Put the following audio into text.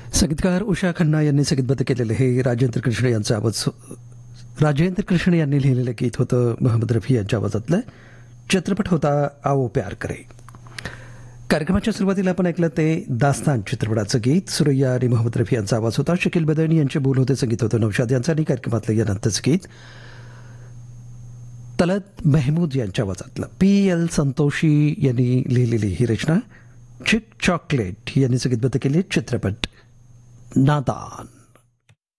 संगीतकार उषा खन्ना यांनी संगीतबद्ध केलेले हे राजेंद्र कृष्ण यांचा आवाज. राजेंद्र कृष्ण यांनी लिहिलेलं गीत होतं मोहम्मद रफी यांच्या आवाजातलं. चित्रपट होता आओ प्यार करे. कार्यक्रमाच्या सुरुवातीला आपण ऐकलं ते दास्तान चित्रपटाचं गीत. सुरैया आणि मोहम्मद रफी यांचा आवाज होता. शकील बदनी यांचे बोल होते. संगीत होतं नौशाद यांचं आणि कार्यक्रमातलं यानंतरचं गीत तलत महमूद यांच्या आवाजातलं. PL संतोषी यांनी लिहिलेली ही रचना. चिक चॉकलेट यांनी संगीतबद्ध केली. चित्रपट नादान.